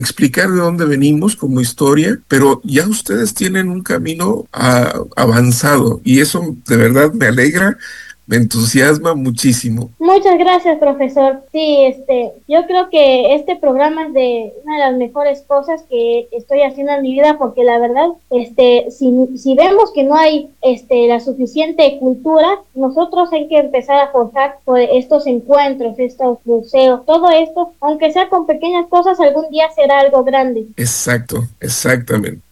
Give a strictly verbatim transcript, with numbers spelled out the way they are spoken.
explicar de dónde venimos como historia, pero ya ustedes tienen un camino ah, avanzado y eso de verdad me alegra, me entusiasma muchísimo. Muchas gracias, profesor. Sí, este, yo creo que este programa es de una de las mejores cosas que estoy haciendo en mi vida, porque la verdad, este, si, si vemos que no hay, este, la suficiente cultura, nosotros hay que empezar a forjar por estos encuentros, estos museos, todo esto, aunque sea con pequeñas cosas, algún día será algo grande. Exacto, exactamente.